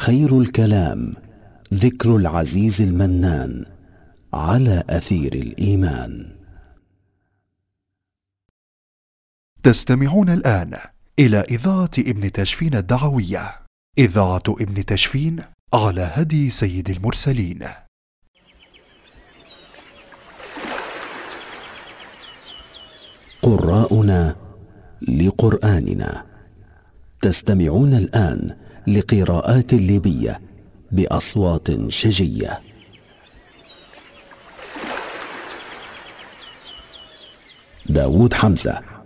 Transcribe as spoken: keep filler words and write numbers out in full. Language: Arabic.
خير الكلام ذكر العزيز المنان على أثير الإيمان. تستمعون الآن إلى إذاعة ابن تشفين الدعوية، إذاعة ابن تشفين على هدي سيد المرسلين. قراءنا لقرآننا. تستمعون الآن لقراءات ليبية بأصوات شجية. داود حمزة،